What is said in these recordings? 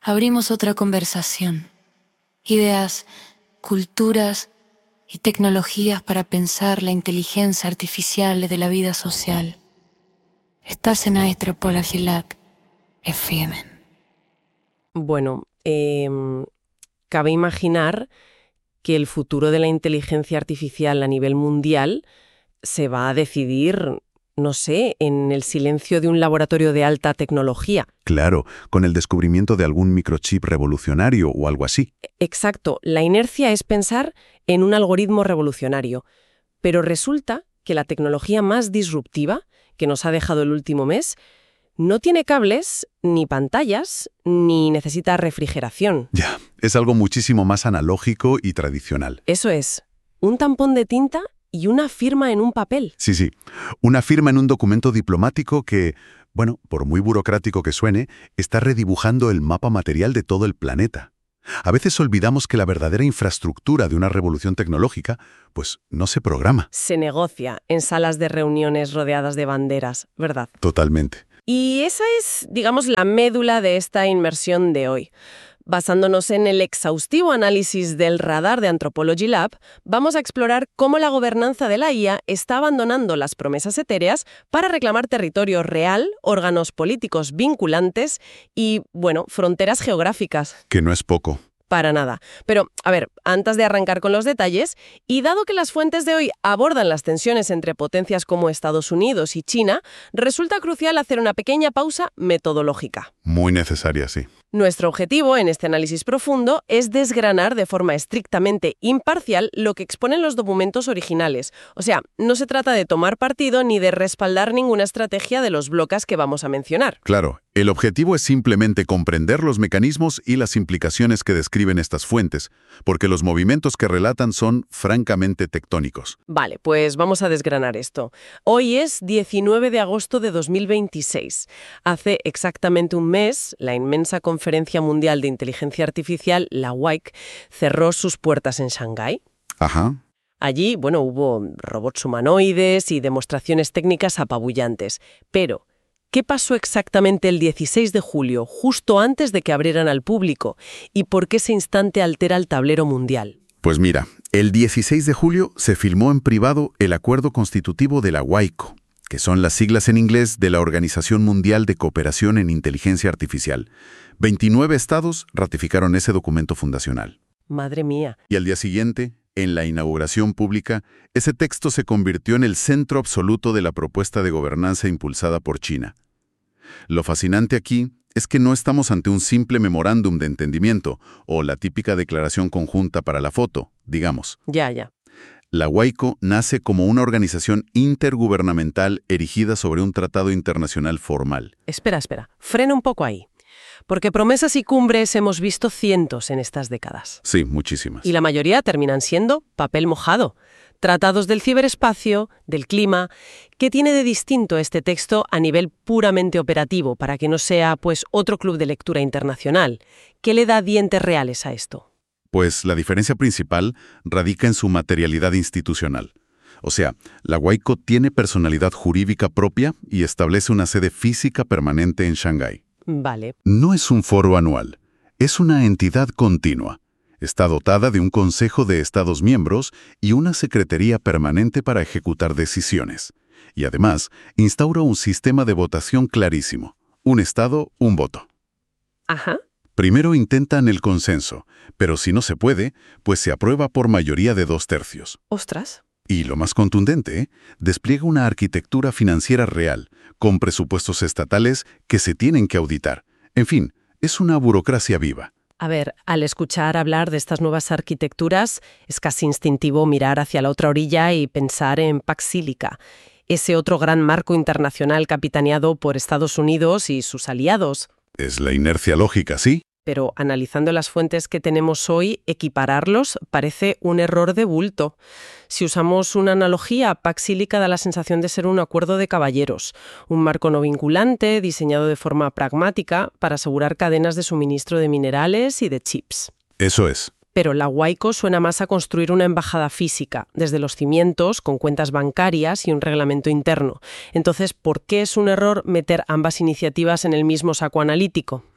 abrimos otra conversación. Ideas, culturas y tecnologías para pensar la inteligencia artificial de la vida social. Estás en Aestropol Gilat FM. Bueno, cabe imaginar que el futuro de la inteligencia artificial a nivel mundial se va a decidir, no sé, en el silencio de un laboratorio de alta tecnología. Claro, con el descubrimiento de algún microchip revolucionario o algo así. Exacto, la inercia es pensar en un algoritmo revolucionario, pero resulta que la tecnología más disruptiva que nos ha dejado el último mes no tiene cables, ni pantallas, ni necesita refrigeración. Ya, es algo muchísimo más analógico y tradicional. Eso es, un tampón de tinta y una firma en un papel. Sí, una firma en un documento diplomático que, bueno, por muy burocrático que suene, está redibujando el mapa material de todo el planeta. A veces olvidamos que la verdadera infraestructura de una revolución tecnológica, pues no se programa. Se negocia en salas de reuniones rodeadas de banderas, ¿verdad? Totalmente. Y esa es, digamos, la médula de esta inmersión de hoy. Basándonos en el exhaustivo análisis del radar de Anthropology Lab, vamos a explorar cómo la gobernanza de la IA está abandonando las promesas etéreas para reclamar territorio real, órganos políticos vinculantes y, bueno, fronteras geográficas. Que no es poco. Para nada. Pero, a ver, antes de arrancar con los detalles, y dado que las fuentes de hoy abordan las tensiones entre potencias como Estados Unidos y China, resulta crucial hacer una pequeña pausa metodológica. Muy necesaria, sí. Nuestro objetivo en este análisis profundo es desgranar de forma estrictamente imparcial lo que exponen los documentos originales. O sea, no se trata de tomar partido ni de respaldar ninguna estrategia de los bloques que vamos a mencionar. Claro, el objetivo es simplemente comprender los mecanismos y las implicaciones que describen estas fuentes, porque los movimientos que relatan son francamente tectónicos. Vale, pues vamos a desgranar esto. Hoy es 19 de agosto de 2026. Hace exactamente un mes, la inmensa Conferencia Mundial de Inteligencia Artificial, la WIC, cerró sus puertas en Shanghái. Ajá. Allí, bueno, hubo robots humanoides y demostraciones técnicas apabullantes. Pero, ¿qué pasó exactamente el 16 de julio, justo antes de que abrieran al público? ¿Y por qué ese instante altera el tablero mundial? Pues mira, el 16 de julio se firmó en privado el acuerdo constitutivo de la WICO, que son las siglas en inglés de la Organización Mundial de Cooperación en Inteligencia Artificial. 29 estados ratificaron ese documento fundacional. Madre mía. Y al día siguiente, en la inauguración pública, ese texto se convirtió en el centro absoluto de la propuesta de gobernanza impulsada por China. Lo fascinante aquí es que no estamos ante un simple memorándum de entendimiento o la típica declaración conjunta para la foto, digamos. Ya. La WICO nace como una organización intergubernamental erigida sobre un tratado internacional formal. Espera. Frena un poco ahí. Porque promesas y cumbres hemos visto cientos en estas décadas. Sí, muchísimas. Y la mayoría terminan siendo papel mojado. Tratados del ciberespacio, del clima. ¿Qué tiene de distinto este texto a nivel puramente operativo para que no sea, pues, otro club de lectura internacional? ¿Qué le da dientes reales a esto? Pues la diferencia principal radica en su materialidad institucional. O sea, la WICO tiene personalidad jurídica propia y establece una sede física permanente en Shanghái. Vale. No es un foro anual, es una entidad continua. Está dotada de un consejo de Estados miembros y una secretaría permanente para ejecutar decisiones. Y además, instaura un sistema de votación clarísimo. Un Estado, un voto. Ajá. Primero intentan el consenso, pero si no se puede, pues se aprueba por mayoría de 2/3. Ostras. Y lo más contundente, despliega una arquitectura financiera real, con presupuestos estatales que se tienen que auditar. En fin, es una burocracia viva. A ver, al escuchar hablar de estas nuevas arquitecturas, es casi instintivo mirar hacia la otra orilla y pensar en Pax Silica, ese otro gran marco internacional capitaneado por Estados Unidos y sus aliados. Es la inercia lógica, ¿sí? Pero analizando las fuentes que tenemos hoy, equipararlos parece un error de bulto. Si usamos una analogía, Pax Silica da la sensación de ser un acuerdo de caballeros, un marco no vinculante, diseñado de forma pragmática para asegurar cadenas de suministro de minerales y de chips. Eso es. Pero la WICO suena más a construir una embajada física, desde los cimientos, con cuentas bancarias y un reglamento interno. Entonces, ¿por qué es un error meter ambas iniciativas en el mismo saco analítico?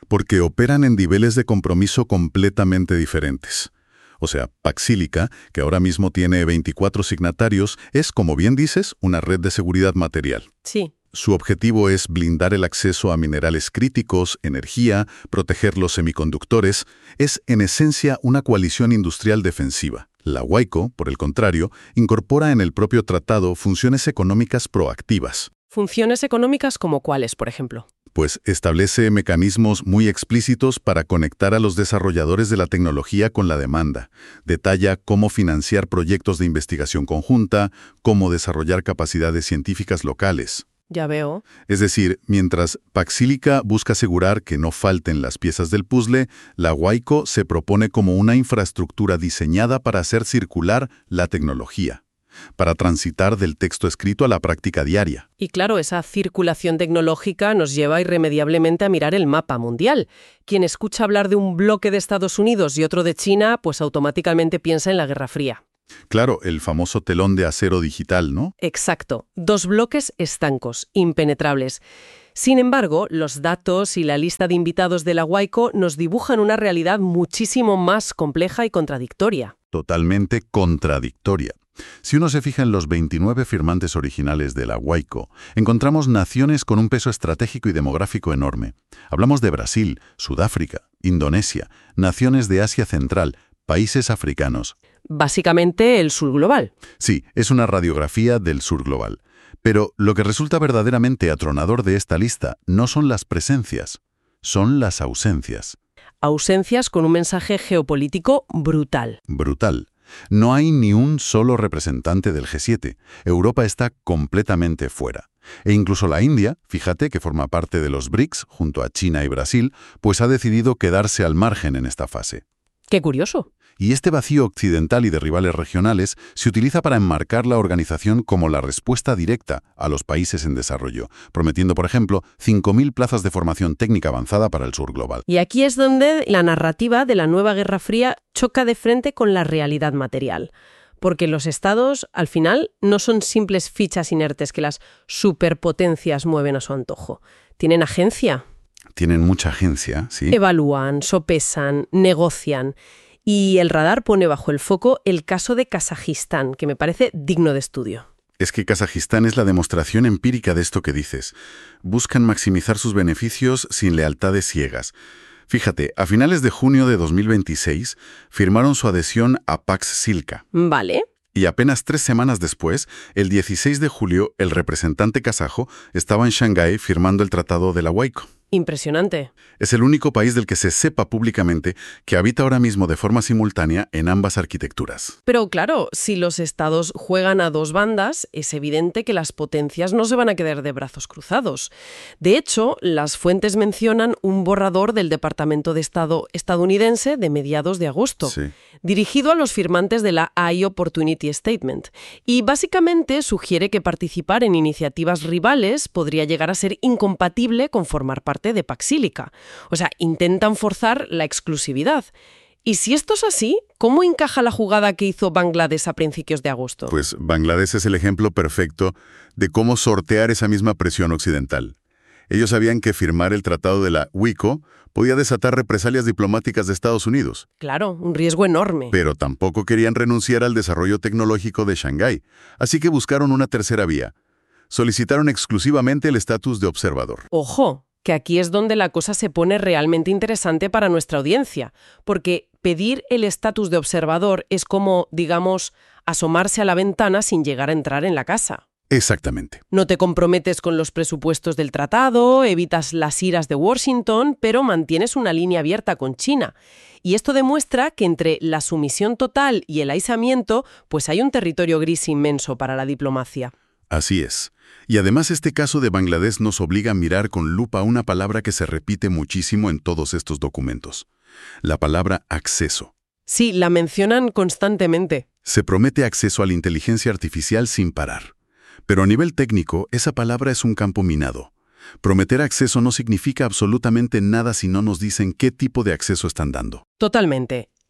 porque operan en niveles de compromiso completamente diferentes. O sea, Paxílica, que ahora mismo tiene 24 signatarios, es, como bien dices, una red de seguridad material. Sí. Su objetivo es blindar el acceso a minerales críticos, energía, proteger los semiconductores. Es, en esencia, una coalición industrial defensiva. La WICO, por el contrario, incorpora en el propio tratado funciones económicas proactivas. ¿Funciones económicas como cuáles, por ejemplo? Pues establece mecanismos muy explícitos para conectar a los desarrolladores de la tecnología con la demanda. Detalla cómo financiar proyectos de investigación conjunta, cómo desarrollar capacidades científicas locales. Ya veo. Es decir, mientras Paxílica busca asegurar que no falten las piezas del puzzle, la WICO se propone como una infraestructura diseñada para hacer circular la tecnología, para transitar del texto escrito a la práctica diaria. Y claro, esa circulación tecnológica nos lleva irremediablemente a mirar el mapa mundial. Quien escucha hablar de un bloque de Estados Unidos y otro de China, pues automáticamente piensa en la Guerra Fría. Claro, el famoso telón de acero digital, ¿no? Exacto. Dos bloques estancos, impenetrables. Sin embargo, los datos y la lista de invitados de la WICO nos dibujan una realidad muchísimo más compleja y contradictoria. Totalmente contradictoria. Si uno se fija en los 29 firmantes originales de la WICO, encontramos naciones con un peso estratégico y demográfico enorme. Hablamos de Brasil, Sudáfrica, Indonesia, naciones de Asia Central, países africanos. Básicamente el sur global. Sí, es una radiografía del sur global. Pero lo que resulta verdaderamente atronador de esta lista no son las presencias, son las ausencias. Ausencias con un mensaje geopolítico brutal. Brutal. No hay ni un solo representante del G7. Europa está completamente fuera. E incluso la India, fíjate que forma parte de los BRICS, junto a China y Brasil, pues ha decidido quedarse al margen en esta fase. ¡Qué curioso! Y este vacío occidental y de rivales regionales se utiliza para enmarcar la organización como la respuesta directa a los países en desarrollo, prometiendo, por ejemplo, 5.000 plazas de formación técnica avanzada para el sur global. Y aquí es donde la narrativa de la nueva Guerra Fría choca de frente con la realidad material. Porque los estados, al final, no son simples fichas inertes que las superpotencias mueven a su antojo. Tienen agencia. Tienen mucha agencia, sí. Evalúan, sopesan, negocian. Y el radar pone bajo el foco el caso de Kazajistán, que me parece digno de estudio. Es que Kazajistán es la demostración empírica de esto que dices. Buscan maximizar sus beneficios sin lealtades ciegas. Fíjate, a finales de junio de 2026 firmaron su adhesión a Paxílica. Vale. Y apenas 3 semanas después, el 16 de julio, el representante kazajo estaba en Shanghái firmando el tratado de la WICO. Impresionante. Es el único país del que se sepa públicamente que habita ahora mismo de forma simultánea en ambas arquitecturas. Pero claro, si los estados juegan a dos bandas, es evidente que las potencias no se van a quedar de brazos cruzados. De hecho, las fuentes mencionan un borrador del Departamento de Estado estadounidense de mediados de agosto, Sí. dirigido a los firmantes de la High Opportunity Statement. Y básicamente sugiere que participar en iniciativas rivales podría llegar a ser incompatible con formar parte de Paxílica. O sea, intentan forzar la exclusividad. Y si esto es así, ¿cómo encaja la jugada que hizo Bangladesh a principios de agosto? Pues Bangladesh es el ejemplo perfecto de cómo sortear esa misma presión occidental. Ellos sabían que firmar el tratado de la WICO podía desatar represalias diplomáticas de Estados Unidos. Claro, un riesgo enorme. Pero tampoco querían renunciar al desarrollo tecnológico de Shanghái, así que buscaron una tercera vía. Solicitaron exclusivamente el estatus de observador. Ojo, que aquí es donde la cosa se pone realmente interesante para nuestra audiencia, porque pedir el estatus de observador es como, digamos, asomarse a la ventana sin llegar a entrar en la casa. Exactamente. No te comprometes con los presupuestos del tratado, evitas las iras de Washington, pero mantienes una línea abierta con China. Y esto demuestra que entre la sumisión total y el aislamiento, pues hay un territorio gris inmenso para la diplomacia. Así es. Y además este caso de Bangladesh nos obliga a mirar con lupa una palabra que se repite muchísimo en todos estos documentos. La palabra acceso. Sí, la mencionan constantemente. Se promete acceso a la inteligencia artificial sin parar. Pero a nivel técnico, esa palabra es un campo minado. Prometer acceso no significa absolutamente nada si no nos dicen qué tipo de acceso están dando. Totalmente.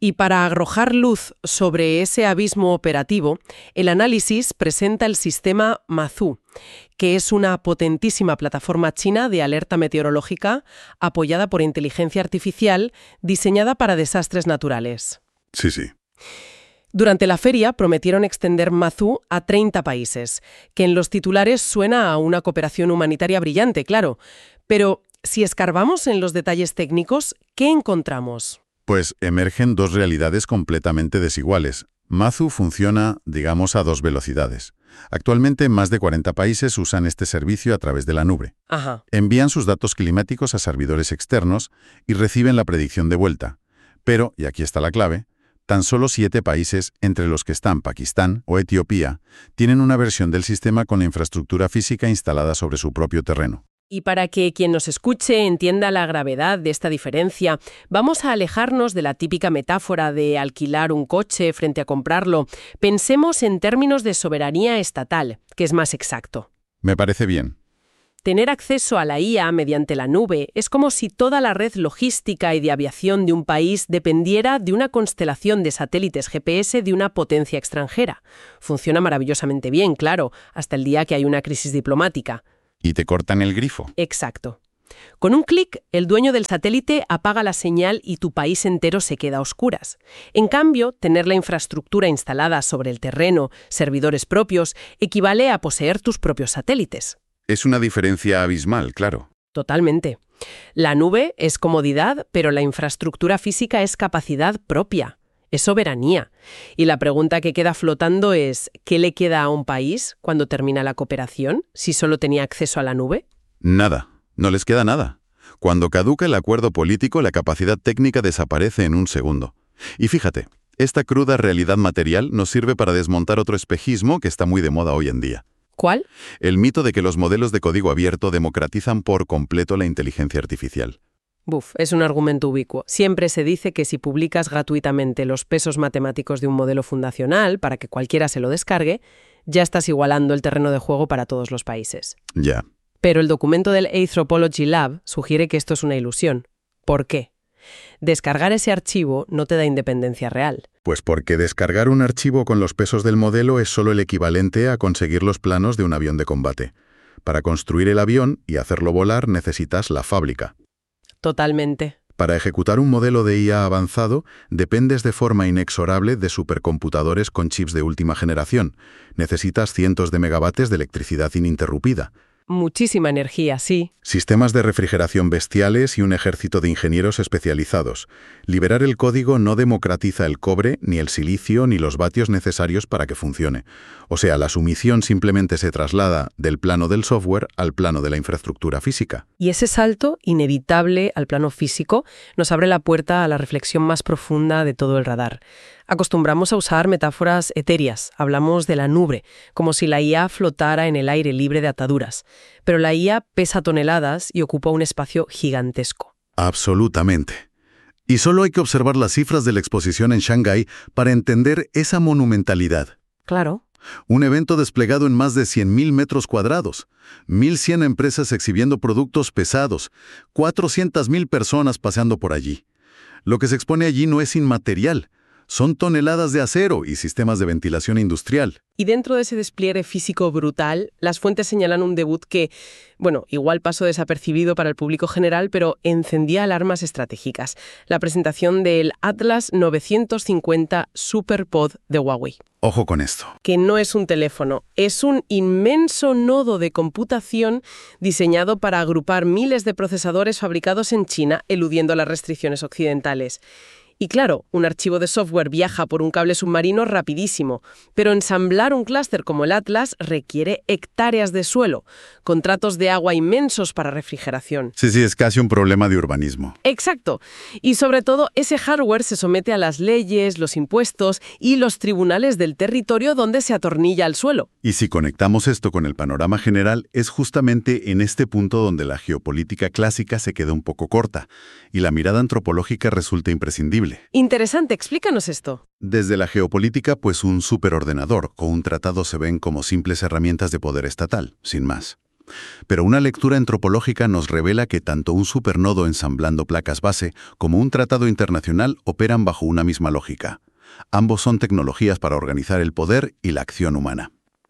Y para arrojar luz sobre ese abismo operativo, el análisis presenta el sistema Mazu, que es una potentísima plataforma china de alerta meteorológica apoyada por inteligencia artificial diseñada para desastres naturales. Sí, sí. Durante la feria prometieron extender Mazu a 30 países, que en los titulares suena a una cooperación humanitaria brillante, claro. Pero si escarbamos en los detalles técnicos, ¿qué encontramos? Pues emergen dos realidades completamente desiguales. Mazu funciona, digamos, a dos velocidades. Actualmente, más de 40 países usan este servicio a través de la nube. Ajá. Envían sus datos climáticos a servidores externos y reciben la predicción de vuelta. Pero, y aquí está la clave, tan solo 7 países, entre los que están Pakistán o Etiopía, tienen una versión del sistema con la infraestructura física instalada sobre su propio terreno. Y para que quien nos escuche entienda la gravedad de esta diferencia, vamos a alejarnos de la típica metáfora de alquilar un coche frente a comprarlo. Pensemos en términos de soberanía estatal, que es más exacto. Me parece bien. Tener acceso a la IA mediante la nube es como si toda la red logística y de aviación de un país dependiera de una constelación de satélites GPS de una potencia extranjera. Funciona maravillosamente bien, claro, hasta el día que hay una crisis diplomática. Y te cortan el grifo. Exacto. Con un clic, el dueño del satélite apaga la señal y tu país entero se queda a oscuras. En cambio, tener la infraestructura instalada sobre el terreno, servidores propios, equivale a poseer tus propios satélites. Es una diferencia abismal, claro. Totalmente. La nube es comodidad, pero la infraestructura física es capacidad propia. Es soberanía. Y la pregunta que queda flotando es, ¿qué le queda a un país cuando termina la cooperación, si solo tenía acceso a la nube? Nada. No les queda nada. Cuando caduca el acuerdo político, la capacidad técnica desaparece en un segundo. Y fíjate, esta cruda realidad material nos sirve para desmontar otro espejismo que está muy de moda hoy en día. ¿Cuál? El mito de que los modelos de código abierto democratizan por completo la inteligencia artificial. Es un argumento ubicuo. Siempre se dice que si publicas gratuitamente los pesos matemáticos de un modelo fundacional para que cualquiera se lo descargue, ya estás igualando el terreno de juego para todos los países. Ya. Pero el documento del Anthropology Lab sugiere que esto es una ilusión. ¿Por qué? Descargar ese archivo no te da independencia real. Pues porque descargar un archivo con los pesos del modelo es solo el equivalente a conseguir los planos de un avión de combate. Para construir el avión y hacerlo volar necesitas la fábrica. Totalmente. Para ejecutar un modelo de IA avanzado, dependes de forma inexorable de supercomputadores con chips de última generación. Necesitas cientos de megavatios de electricidad ininterrumpida. Muchísima energía, sí. Sistemas de refrigeración bestiales y un ejército de ingenieros especializados. Liberar el código no democratiza el cobre, ni el silicio, ni los vatios necesarios para que funcione. O sea, la sumisión simplemente se traslada del plano del software al plano de la infraestructura física. Y ese salto inevitable al plano físico nos abre la puerta a la reflexión más profunda de todo el radar. Acostumbramos a usar metáforas etéreas. Hablamos de la nube, como si la IA flotara en el aire libre de ataduras. Pero la IA pesa toneladas y ocupa un espacio gigantesco. Absolutamente. Y solo hay que observar las cifras de la exposición en Shanghái para entender esa monumentalidad. Claro. Un evento desplegado en más de 100.000 metros cuadrados, 1.100 empresas exhibiendo productos pesados, 400.000 personas paseando por allí. Lo que se expone allí no es inmaterial. Son toneladas de acero y sistemas de ventilación industrial. Y dentro de ese despliegue físico brutal, las fuentes señalan un debut que, igual pasó desapercibido para el público general, pero encendía alarmas estratégicas. La presentación del Atlas 950 SuperPod de Huawei. Ojo con esto. Que no es un teléfono, es un inmenso nodo de computación diseñado para agrupar miles de procesadores fabricados en China, eludiendo las restricciones occidentales. Y claro, un archivo de software viaja por un cable submarino rapidísimo, pero ensamblar un clúster como el Atlas requiere hectáreas de suelo, contratos de agua inmensos para refrigeración. Sí, es casi un problema de urbanismo. Exacto. Y sobre todo, ese hardware se somete a las leyes, los impuestos y los tribunales del territorio donde se atornilla al suelo. Y si conectamos esto con el panorama general, es justamente en este punto donde la geopolítica clásica se queda un poco corta y la mirada antropológica resulta imprescindible. Interesante, explícanos esto. Desde la geopolítica, pues un superordenador o un tratado se ven como simples herramientas de poder estatal, sin más. Pero una lectura antropológica nos revela que tanto un supernodo ensamblando placas base como un tratado internacional operan bajo una misma lógica. Ambos son tecnologías para organizar el poder y la acción humana.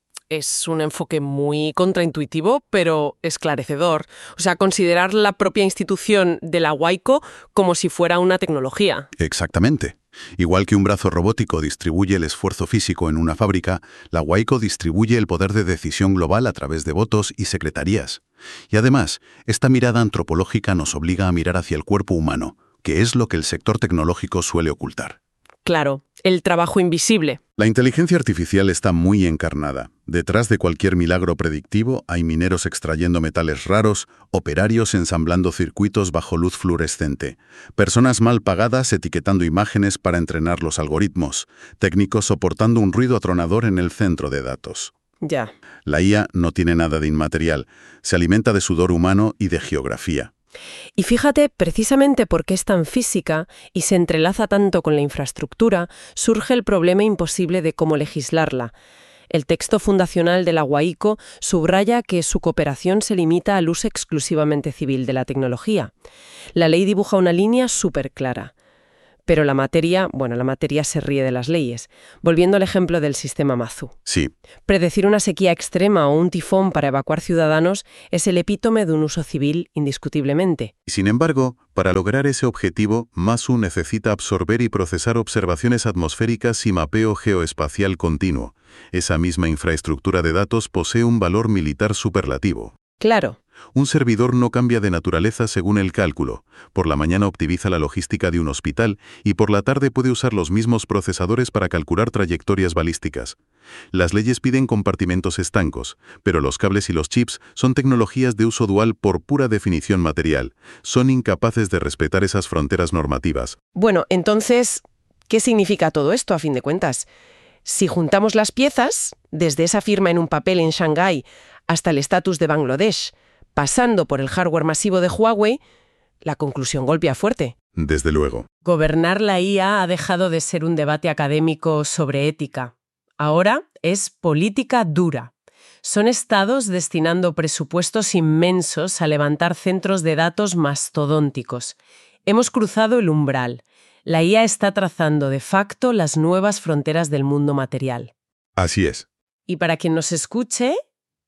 Es un enfoque muy contraintuitivo, pero esclarecedor. O sea, considerar la propia institución de la WICO como si fuera una tecnología. Exactamente. Igual que un brazo robótico distribuye el esfuerzo físico en una fábrica, la WICO distribuye el poder de decisión global a través de votos y secretarías. Y además, esta mirada antropológica nos obliga a mirar hacia el cuerpo humano, que es lo que el sector tecnológico suele ocultar. Claro, el trabajo invisible. La inteligencia artificial está muy encarnada. Detrás de cualquier milagro predictivo hay mineros extrayendo metales raros, operarios ensamblando circuitos bajo luz fluorescente, personas mal pagadas etiquetando imágenes para entrenar los algoritmos, técnicos soportando un ruido atronador en el centro de datos. Ya. La IA no tiene nada de inmaterial, se alimenta de sudor humano y de geografía. Y fíjate, precisamente porque es tan física y se entrelaza tanto con la infraestructura, surge el problema imposible de cómo legislarla. El texto fundacional de la WICO subraya que su cooperación se limita al uso exclusivamente civil de la tecnología. La ley dibuja una línea súper clara. Pero la materia se ríe de las leyes. Volviendo al ejemplo del sistema Mazu. Sí. Predecir una sequía extrema o un tifón para evacuar ciudadanos es el epítome de un uso civil indiscutiblemente. Sin embargo, para lograr ese objetivo, Mazu necesita absorber y procesar observaciones atmosféricas y mapeo geoespacial continuo. Esa misma infraestructura de datos posee un valor militar superlativo. Claro. Un servidor no cambia de naturaleza según el cálculo. Por la mañana optimiza la logística de un hospital y por la tarde puede usar los mismos procesadores para calcular trayectorias balísticas. Las leyes piden compartimentos estancos, pero los cables y los chips son tecnologías de uso dual por pura definición material. Son incapaces de respetar esas fronteras normativas. Bueno, entonces, ¿qué significa todo esto a fin de cuentas? Si juntamos las piezas, desde esa firma en un papel en Shanghái hasta el estatus de Bangladesh, pasando por el hardware masivo de Huawei, la conclusión golpea fuerte. Desde luego. Gobernar la IA ha dejado de ser un debate académico sobre ética. Ahora es política dura. Son estados destinando presupuestos inmensos a levantar centros de datos mastodónticos. Hemos cruzado el umbral. La IA está trazando de facto las nuevas fronteras del mundo material. Así es. Y para quien nos escuche,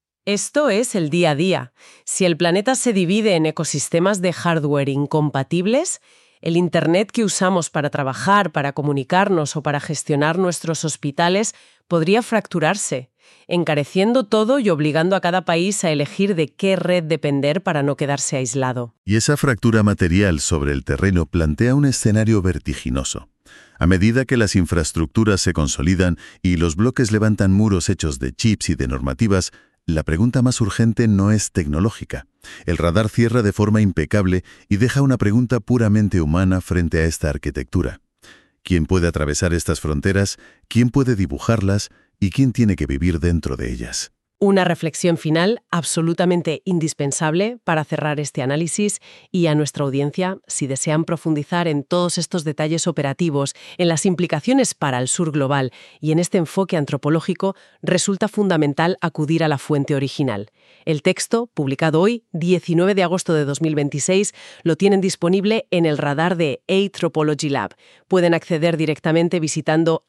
esto es el día a día. Si el planeta se divide en ecosistemas de hardware incompatibles, el Internet que usamos para trabajar, para comunicarnos o para gestionar nuestros hospitales podría fracturarse, encareciendo todo y obligando a cada país a elegir de qué red depender para no quedarse aislado. Y esa fractura material sobre el terreno plantea un escenario vertiginoso. A medida que las infraestructuras se consolidan y los bloques levantan muros hechos de chips y de normativas, la pregunta más urgente no es tecnológica. El radar cierra de forma impecable y deja una pregunta puramente humana frente a esta arquitectura. ¿Quién puede atravesar estas fronteras? ¿Quién puede dibujarlas? ¿Y quién tiene que vivir dentro de ellas? Una reflexión final absolutamente indispensable para cerrar este análisis y a nuestra audiencia, si desean profundizar en todos estos detalles operativos, en las implicaciones para el sur global y en este enfoque antropológico, resulta fundamental acudir a la fuente original. El texto, publicado hoy, 19 de agosto de 2026, lo tienen disponible en el radar de Anthropology Lab. Pueden acceder directamente visitando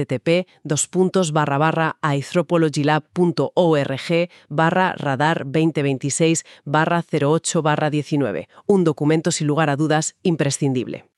http://anthropologylab.org/radar 2026/08/19. Un documento sin lugar a dudas imprescindible.